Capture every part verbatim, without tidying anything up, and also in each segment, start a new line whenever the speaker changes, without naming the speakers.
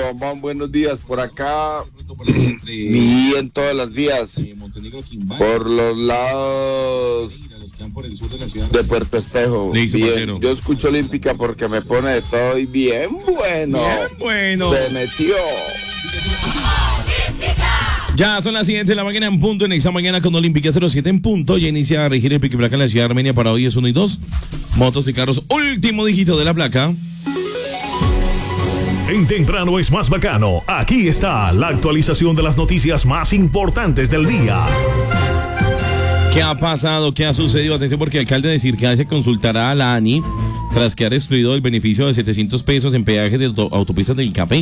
Bambam, buenos días. Por acá, bien todas las vías, por los lados de Puerto Espejo. Bien. Yo escucho Olímpica porque me pone de todo y bien bueno.
Bien bueno.
Se metió.
Ya son las siete de la mañana en punto, en esta mañana con Olímpica cero siete en punto. Ya inicia a regir el pico y placa en la ciudad de Armenia. Para hoy es uno y dos. Motos y carros, último dígito de la placa.
En Temprano es más bacano. Aquí está la actualización de las noticias más importantes del día.
¿Qué ha pasado? ¿Qué ha sucedido? Atención, porque el alcalde de Circunstancia consultará a la ANI tras que ha excluido el beneficio de setecientos pesos en peajes de auto- autopistas del Café.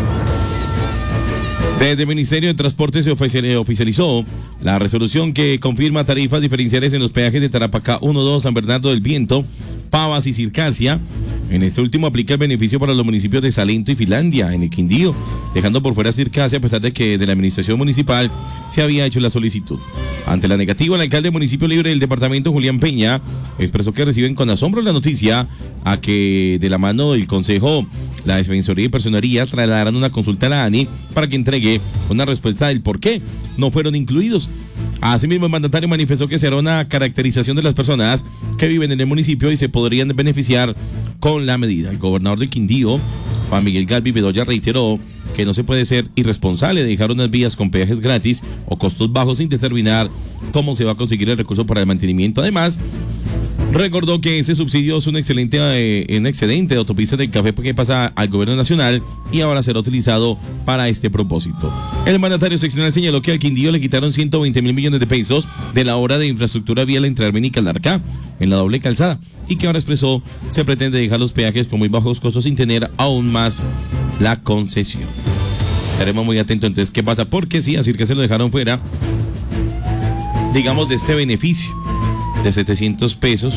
Desde el Ministerio de Transporte se oficializó la resolución que confirma tarifas diferenciales en los peajes de Tarapacá uno, dos, San Bernardo del Viento, Pavas y Circasia. En este último aplica el beneficio para los municipios de Salento y Finlandia, en el Quindío, dejando por fuera Circasia a pesar de que de la administración municipal se había hecho la solicitud. Ante la negativa, el alcalde del municipio libre del departamento, Julián Peña, expresó que reciben con asombro la noticia a que de la mano del Consejo, la Defensoría y Personería trasladarán una consulta a la ANI para que entregue una respuesta del por qué no fueron incluidos. Asimismo, el mandatario manifestó que se hará una caracterización de las personas que viven en el municipio y se podrían beneficiar con la medida. El gobernador del Quindío, Juan Miguel Galvis Bedoya, reiteró que no se puede ser irresponsable de dejar unas vías con peajes gratis o costos bajos sin determinar cómo se va a conseguir el recurso para el mantenimiento. Además, recordó que ese subsidio es un excelente eh, un excedente de autopistas del Café que pasa al gobierno nacional y ahora será utilizado para este propósito. El mandatario seccional señaló que al Quindío le quitaron ciento veinte mil millones de pesos de la obra de infraestructura vial entre Armenia y Calarcá en la doble calzada y que ahora expresó se pretende dejar los peajes con muy bajos costos sin tener aún más la concesión. Estaremos muy atentos entonces qué pasa, porque sí, así que se lo dejaron fuera, digamos, de este beneficio de setecientos pesos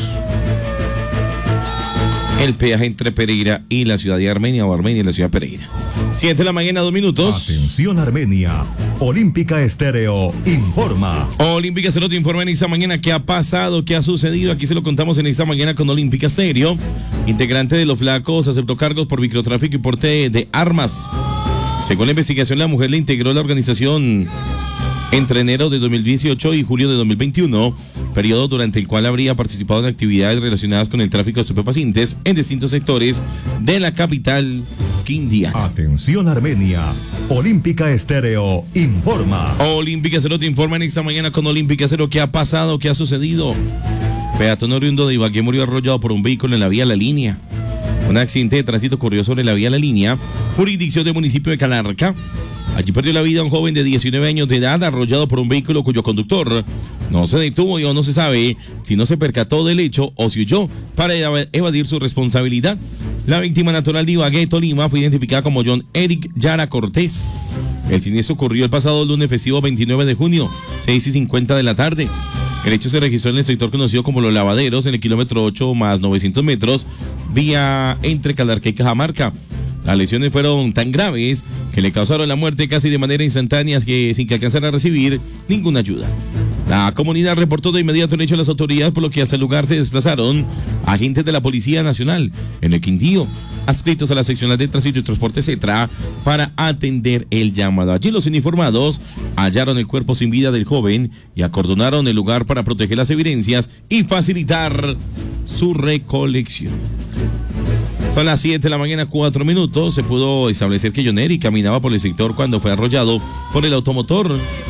el peaje entre Pereira y la ciudad de Armenia, o Armenia y la ciudad de Pereira. siete de la mañana, dos minutos.
Atención Armenia, Olímpica Estéreo informa.
Olímpica Cero te informa en esta mañana qué ha pasado, qué ha sucedido. Aquí se lo contamos en esta mañana con Olímpica Estéreo. Integrante de los Flacos aceptó cargos por microtráfico y porte de armas. Según la investigación, la mujer le integró la organización entre enero de dos mil dieciocho y julio de dos mil veintiuno, periodo durante el cual habría participado en actividades relacionadas con el tráfico de estupefacientes en distintos sectores de la capital quindiana.
Atención Armenia, Olímpica Estéreo informa.
Olímpica Cero te informa en esta mañana con Olímpica Cero qué ha pasado, qué ha sucedido. Peatón oriundo de Ibagué murió arrollado por un vehículo en la vía La Línea. Un accidente de tránsito ocurrió sobre la vía La Línea, jurisdicción del municipio de Calarcá. Allí perdió la vida un joven de diecinueve años de edad arrollado por un vehículo cuyo conductor no se detuvo y aún no se sabe si no se percató del hecho o si huyó para evadir su responsabilidad. La víctima natural de Ibagué, Tolima, fue identificada como John Eric Yara Cortés. El siniestro ocurrió el pasado lunes festivo veintinueve de junio, seis y cincuenta de la tarde. El hecho se registró en el sector conocido como Los Lavaderos, en el kilómetro ocho más novecientos metros, vía entre Calarcá y Cajamarca. Las lesiones fueron tan graves que le causaron la muerte casi de manera instantánea que, sin que alcanzara a recibir ninguna ayuda. La comunidad reportó de inmediato el hecho a las autoridades, por lo que hasta el lugar se desplazaron agentes de la Policía Nacional en el Quindío, adscritos a la seccional de Tránsito y Transporte Cetra, para atender el llamado. Allí los uniformados hallaron el cuerpo sin vida del joven y acordonaron el lugar para proteger las evidencias y facilitar su recolección. Son las siete de la mañana, cuatro minutos. Se pudo establecer que John Eric caminaba por el sector cuando fue arrollado por el automotor.